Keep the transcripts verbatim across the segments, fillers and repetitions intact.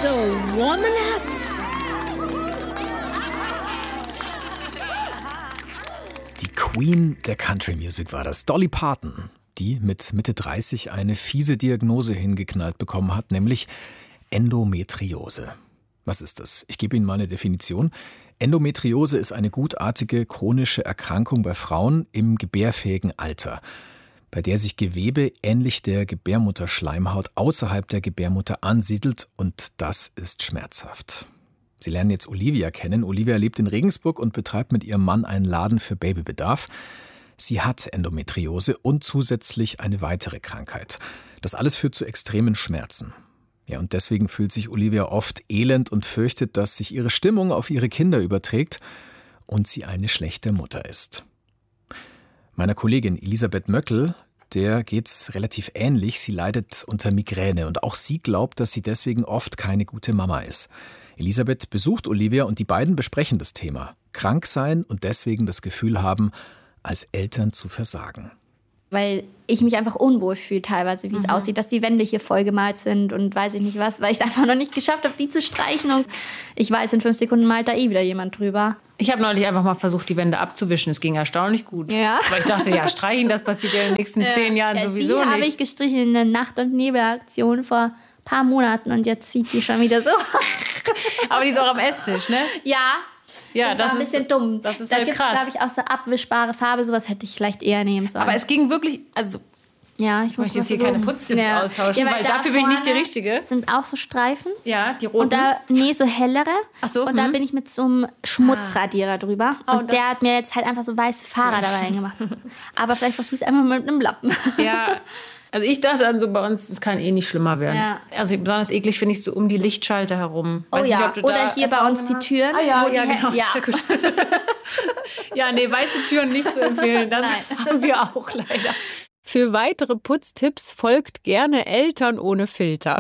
So, warming up. Die Queen der Country Music war das, Dolly Parton, die mit Mitte dreißig eine fiese Diagnose hingeknallt bekommen hat, nämlich Endometriose. Was ist das? Ich gebe Ihnen mal eine Definition. Endometriose ist eine gutartige chronische Erkrankung bei Frauen im gebärfähigen Alter, bei der sich Gewebe ähnlich der Gebärmutterschleimhaut außerhalb der Gebärmutter ansiedelt, und das ist schmerzhaft. Sie lernen jetzt Olivia kennen. Olivia lebt in Regensburg und betreibt mit ihrem Mann einen Laden für Babybedarf. Sie hat Endometriose und zusätzlich eine weitere Krankheit. Das alles führt zu extremen Schmerzen. Ja, und deswegen fühlt sich Olivia oft elend und fürchtet, dass sich ihre Stimmung auf ihre Kinder überträgt und sie eine schlechte Mutter ist. Meiner Kollegin Elisabeth Möckel, der geht's relativ ähnlich. Sie leidet unter Migräne und auch sie glaubt, dass sie deswegen oft keine gute Mama ist. Elisabeth besucht Olivia und die beiden besprechen das Thema. Krank sein und deswegen das Gefühl haben, als Eltern zu versagen. Weil ich mich einfach unwohl fühle teilweise, wie mhm. es aussieht, dass die Wände hier vollgemalt sind und weiß ich nicht was, weil ich es einfach noch nicht geschafft habe, die zu streichen. Und ich weiß, in fünf Sekunden malt da eh wieder jemand drüber. Ich habe neulich einfach mal versucht, die Wände abzuwischen. Es ging erstaunlich gut. Ja. Weil ich dachte, ja, streichen, das passiert ja in den nächsten ja. zehn Jahren ja, sowieso die nicht. Die habe ich gestrichen in der Nacht- und Nebelaktion vor ein paar Monaten und jetzt sieht die schon wieder so aus. Aber die ist auch am Esstisch, ne? Ja. Ja, das, das war ein ist, bisschen dumm. Das ist da halt gibt's, krass. glaube ich, auch so abwischbare Farbe. Sowas hätte ich vielleicht eher nehmen sollen. Aber es ging wirklich, also ja, ich, ich möchte jetzt hier keine Putztipps ja. austauschen, ja, weil, weil dafür bin ich nicht die Richtige. Sind auch so Streifen. Ja, die roten. Und da, nee, so hellere. Ach so, und hm. da bin ich mit so einem Schmutzradierer drüber. Oh, und der hat mir jetzt halt einfach so weiße Fahrer da reingemacht. Aber vielleicht versuche ich es einfach mit einem Lappen. Ja. Also ich dachte dann so, bei uns, das kann eh nicht schlimmer werden. Ja. Also besonders eklig finde ich so um die Lichtschalter herum. Oh Weiß ja, nicht, ob du oder da hier bei uns die Türen. Ah ja, wo ja, die genau, ja. sehr gut. Ja, nee, weiße Türen nicht zu empfehlen. Das Nein. haben wir auch leider. Für weitere Putztipps folgt gerne Eltern ohne Filter.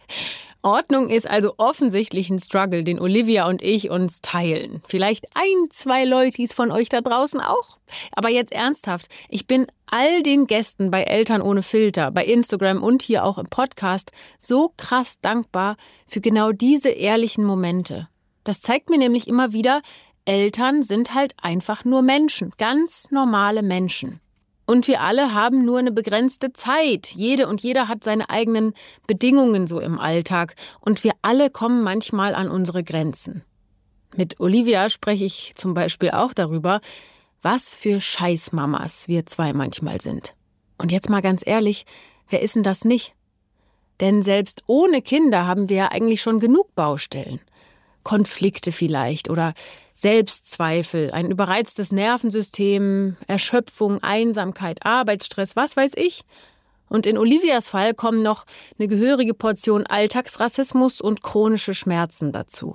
Ordnung ist also offensichtlich ein Struggle, den Olivia und ich uns teilen. Vielleicht ein, zwei Leutis von euch da draußen auch. Aber jetzt ernsthaft, ich bin all den Gästen bei Eltern ohne Filter, bei Instagram und hier auch im Podcast so krass dankbar für genau diese ehrlichen Momente. Das zeigt mir nämlich immer wieder, Eltern sind halt einfach nur Menschen, ganz normale Menschen. Und wir alle haben nur eine begrenzte Zeit. Jede und jeder hat seine eigenen Bedingungen so im Alltag. Und wir alle kommen manchmal an unsere Grenzen. Mit Olivia spreche ich zum Beispiel auch darüber, was für Scheißmamas wir zwei manchmal sind. Und jetzt mal ganz ehrlich, wer ist denn das nicht? Denn selbst ohne Kinder haben wir ja eigentlich schon genug Baustellen. Konflikte vielleicht oder Selbstzweifel, ein überreiztes Nervensystem, Erschöpfung, Einsamkeit, Arbeitsstress, was weiß ich. Und in Olivias Fall kommen noch eine gehörige Portion Alltagsrassismus und chronische Schmerzen dazu.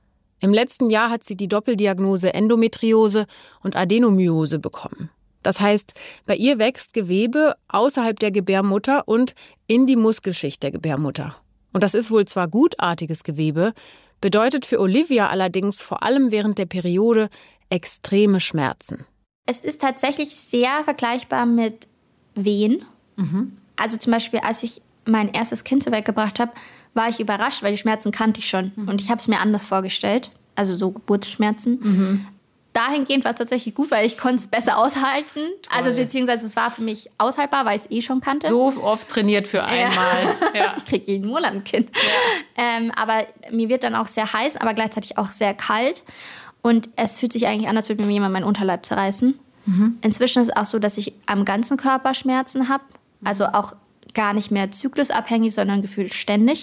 Im letzten Jahr hat sie die Doppeldiagnose Endometriose und Adenomyose bekommen. Das heißt, bei ihr wächst Gewebe außerhalb der Gebärmutter und in die Muskelschicht der Gebärmutter. Und das ist wohl zwar gutartiges Gewebe, bedeutet für Olivia allerdings vor allem während der Periode extreme Schmerzen. Es ist tatsächlich sehr vergleichbar mit Wehen. Mhm. Also zum Beispiel, als ich mein erstes Kind zur Welt gebracht habe, war ich überrascht, weil die Schmerzen kannte ich schon. Mhm. Und ich habe es mir anders vorgestellt, also so Geburtsschmerzen. Mhm. Dahingehend war es tatsächlich gut, weil ich konnte es besser aushalten. Toll. Also beziehungsweise es war für mich aushaltbar, weil ich es eh schon kannte. So oft trainiert für einmal. Ja. Ja. Ich kriege jeden Monat ein Kind. Ja. Ähm, aber mir wird dann auch sehr heiß, aber gleichzeitig auch sehr kalt. Und es fühlt sich eigentlich an, als würde mir jemand meinen Unterleib zerreißen. Mhm. Inzwischen ist es auch so, dass ich am ganzen Körper Schmerzen habe. Also auch gar nicht mehr zyklusabhängig, sondern gefühlt ständig.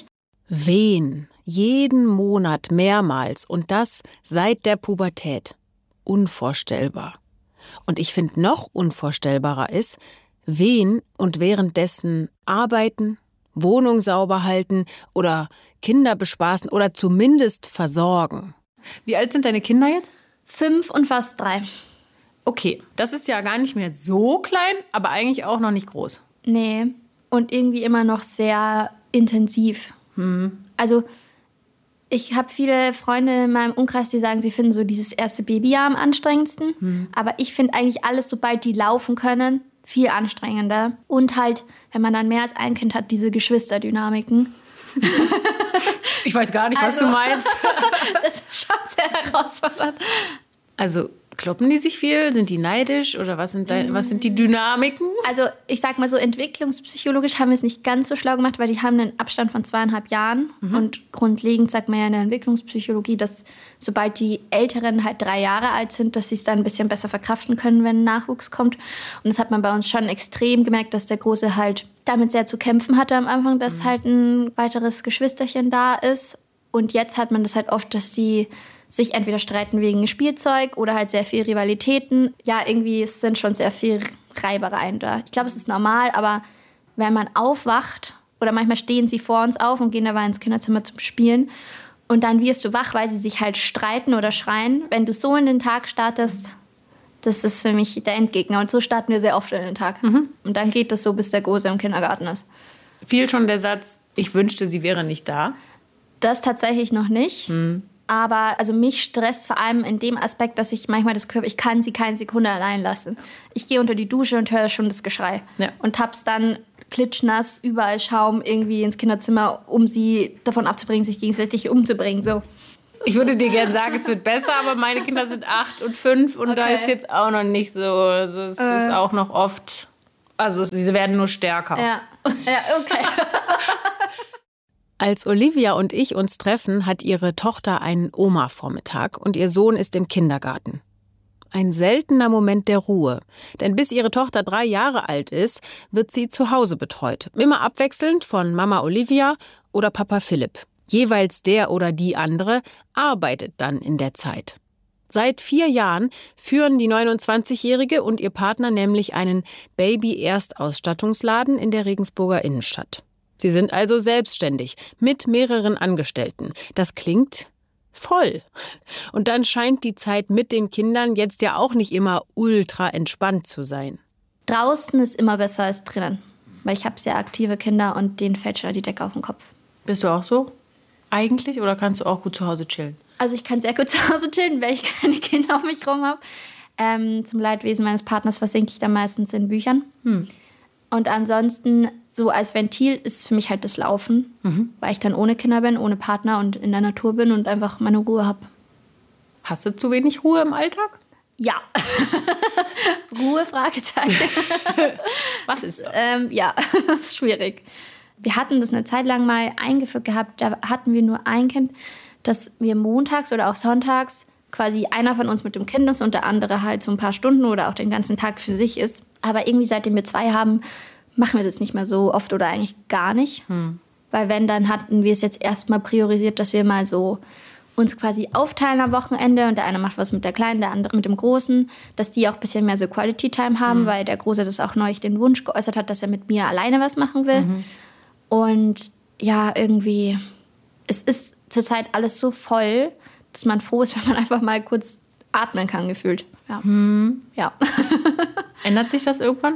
Wehen. Jeden Monat mehrmals. Und das seit der Pubertät. Unvorstellbar. Und ich finde, noch unvorstellbarer ist, Wehen und währenddessen arbeiten, Wohnung sauber halten oder Kinder bespaßen oder zumindest versorgen. Wie alt sind deine Kinder jetzt? Fünf und fast drei. Okay, das ist ja gar nicht mehr so klein, aber eigentlich auch noch nicht groß. Nee, und irgendwie immer noch sehr intensiv. Hm. Also ich habe viele Freunde in meinem Umkreis, die sagen, sie finden so dieses erste Babyjahr am anstrengendsten. Hm. Aber ich finde eigentlich alles, sobald die laufen können, viel anstrengender. Und halt, wenn man dann mehr als ein Kind hat, diese Geschwisterdynamiken. Ich weiß gar nicht, was also, du meinst. Das ist schon sehr herausfordernd. Also kloppen die sich viel? Sind die neidisch? Oder was sind, da, was sind die Dynamiken? Also ich sag mal so, entwicklungspsychologisch haben wir es nicht ganz so schlau gemacht, weil die haben einen Abstand von zweieinhalb Jahren. Mhm. Und grundlegend sagt man ja in der Entwicklungspsychologie, dass sobald die Älteren halt drei Jahre alt sind, dass sie es dann ein bisschen besser verkraften können, wenn Nachwuchs kommt. Und das hat man bei uns schon extrem gemerkt, dass der Große halt damit sehr zu kämpfen hatte am Anfang, dass mhm. halt ein weiteres Geschwisterchen da ist. Und jetzt hat man das halt oft, dass sie sich entweder streiten wegen Spielzeug oder halt sehr viel Rivalitäten. Ja, irgendwie sind schon sehr viel Reibereien da. Ich glaube, es ist normal, aber wenn man aufwacht oder manchmal stehen sie vor uns auf und gehen dabei ins Kinderzimmer zum Spielen und dann wirst du wach, weil sie sich halt streiten oder schreien. Wenn du so in den Tag startest, das ist für mich der Endgegner. Und so starten wir sehr oft in den Tag. Mhm. Und dann geht das so, bis der Große im Kindergarten ist. Fiel schon der Satz, ich wünschte, sie wäre nicht da? Das tatsächlich noch nicht. Mhm. Aber also mich stresst vor allem in dem Aspekt, dass ich manchmal das Gefühl habe, ich kann sie keine Sekunde allein lassen. Ich gehe unter die Dusche und höre schon das Geschrei. Ja. Und hab's dann klitschnass, überall Schaum irgendwie ins Kinderzimmer, um sie davon abzubringen, sich gegenseitig umzubringen. So. Ich würde dir gerne sagen, es wird besser, aber meine Kinder sind acht und fünf und okay. Da ist jetzt auch noch nicht so. Also es äh. ist auch noch oft, also sie werden nur stärker. Ja, ja okay. Als Olivia und ich uns treffen, hat ihre Tochter einen Oma-Vormittag und ihr Sohn ist im Kindergarten. Ein seltener Moment der Ruhe, denn bis ihre Tochter drei Jahre alt ist, wird sie zu Hause betreut. Immer abwechselnd von Mama Olivia oder Papa Philipp. Jeweils der oder die andere arbeitet dann in der Zeit. Seit vier Jahren führen die neunundzwanzigjährige und ihr Partner nämlich einen Baby-Erstausstattungsladen in der Regensburger Innenstadt. Sie sind also selbstständig, mit mehreren Angestellten. Das klingt voll. Und dann scheint die Zeit mit den Kindern jetzt ja auch nicht immer ultra entspannt zu sein. Draußen ist immer besser als drinnen. Weil ich habe sehr aktive Kinder und denen fällt schon die Decke auf den Kopf. Bist du auch so? Eigentlich? Oder kannst du auch gut zu Hause chillen? Also ich kann sehr gut zu Hause chillen, weil ich keine Kinder auf mich rum habe. Ähm, zum Leidwesen meines Partners versinke ich dann meistens in Büchern. Hm. Und ansonsten, so als Ventil ist für mich halt das Laufen, mhm. weil ich dann ohne Kinder bin, ohne Partner und in der Natur bin und einfach meine Ruhe habe. Hast du zu wenig Ruhe im Alltag? Ja. Ruhe, Fragezeichen. Was ist das? Ähm, ja, das ist schwierig. Wir hatten das eine Zeit lang mal eingeführt gehabt, da hatten wir nur ein Kind, dass wir montags oder auch sonntags quasi einer von uns mit dem Kind ist und der andere halt so ein paar Stunden oder auch den ganzen Tag für sich ist. Aber irgendwie seitdem wir zwei haben, machen wir das nicht mehr so oft oder eigentlich gar nicht. Hm. Weil wenn, dann hatten wir es jetzt erstmal priorisiert, dass wir mal so uns quasi aufteilen am Wochenende und der eine macht was mit der Kleinen, der andere mit dem Großen, dass die auch ein bisschen mehr so Quality Time haben, hm. weil der Große das auch neulich den Wunsch geäußert hat, dass er mit mir alleine was machen will. Mhm. Und ja, irgendwie, es ist zurzeit alles so voll, dass man froh ist, wenn man einfach mal kurz atmen kann, gefühlt. Ja. Hm. Ja. Ändert sich das irgendwann?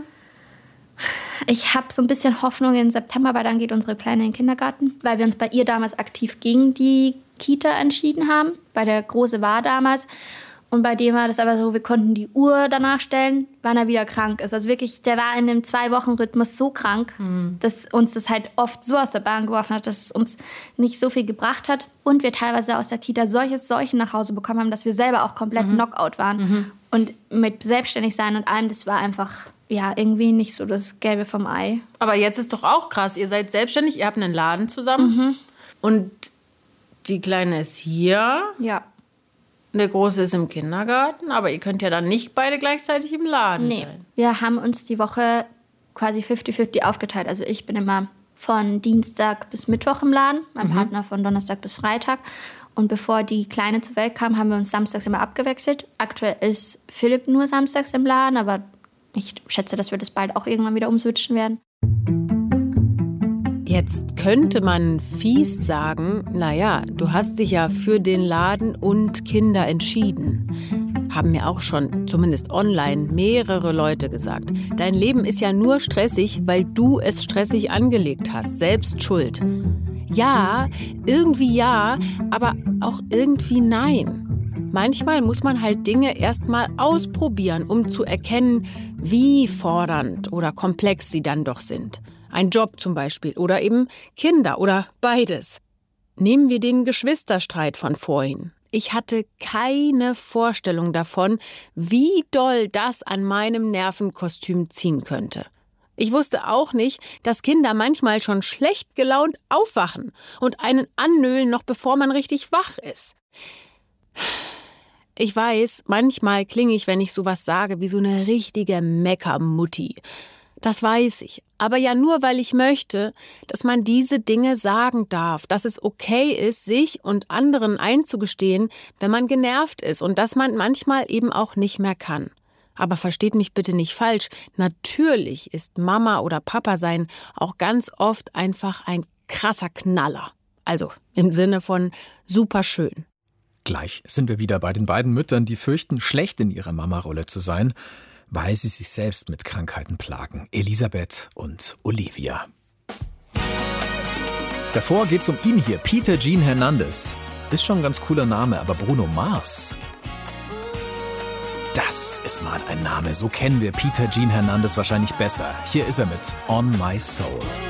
Ich habe so ein bisschen Hoffnung im September, weil dann geht unsere Kleine in den Kindergarten. Weil wir uns bei ihr damals aktiv gegen die Kita entschieden haben. Weil der Große war damals. Und bei dem war das aber so, wir konnten die Uhr danach stellen, wann er wieder krank ist. Also wirklich, der war in einem Zwei-Wochen-Rhythmus so krank, mhm. dass uns das halt oft so aus der Bahn geworfen hat, dass es uns nicht so viel gebracht hat. Und wir teilweise aus der Kita solches Seuchen nach Hause bekommen haben, dass wir selber auch komplett mhm. Knockout waren. Mhm. Und mit Selbstständigsein und allem, das war einfach, ja, irgendwie nicht so das Gelbe vom Ei. Aber jetzt ist doch auch krass, ihr seid selbstständig, ihr habt einen Laden zusammen. Mhm. Und die Kleine ist hier. Ja. Der Große ist im Kindergarten, aber ihr könnt ja dann nicht beide gleichzeitig im Laden nee. sein. Wir haben uns die Woche quasi fünfzig fünfzig aufgeteilt. Also ich bin immer von Dienstag bis Mittwoch im Laden, mein mhm. Partner von Donnerstag bis Freitag. Und bevor die Kleine zur Welt kam, haben wir uns samstags immer abgewechselt. Aktuell ist Philipp nur samstags im Laden, aber ich schätze, dass wir das bald auch irgendwann wieder umswitchen werden. Jetzt könnte man fies sagen, naja, du hast dich ja für den Laden und Kinder entschieden. Haben mir auch schon, zumindest online, mehrere Leute gesagt. Dein Leben ist ja nur stressig, weil du es stressig angelegt hast. Selbst schuld. Ja, irgendwie ja, aber auch irgendwie nein. Manchmal muss man halt Dinge erst mal ausprobieren, um zu erkennen, wie fordernd oder komplex sie dann doch sind. Ein Job zum Beispiel oder eben Kinder oder beides. Nehmen wir den Geschwisterstreit von vorhin. Ich hatte keine Vorstellung davon, wie doll das an meinem Nervenkostüm ziehen könnte. Ich wusste auch nicht, dass Kinder manchmal schon schlecht gelaunt aufwachen und einen annölen, noch bevor man richtig wach ist. Ich weiß, manchmal klinge ich, wenn ich sowas sage, wie so eine richtige Meckermutti. Das weiß ich. Aber ja nur, weil ich möchte, dass man diese Dinge sagen darf, dass es okay ist, sich und anderen einzugestehen, wenn man genervt ist und dass man manchmal eben auch nicht mehr kann. Aber versteht mich bitte nicht falsch, natürlich ist Mama oder Papa sein auch ganz oft einfach ein krasser Knaller. Also im Sinne von super schön. Gleich sind wir wieder bei den beiden Müttern, die fürchten, schlecht in ihrer Mama-Rolle zu sein, weil sie sich selbst mit Krankheiten plagen. Elisabeth und Olivia. Davor geht's um ihn hier, Peter Gene Hernandez. Ist schon ein ganz cooler Name, aber Bruno Mars? Das ist mal ein Name, so kennen wir Peter Gene Hernandez wahrscheinlich besser. Hier ist er mit On My Soul.